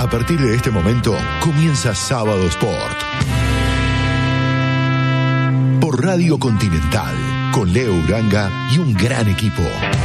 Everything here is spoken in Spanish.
A partir de este momento comienza Sábado Sport. Por Radio Continental, con Leo Uranga y un gran equipo.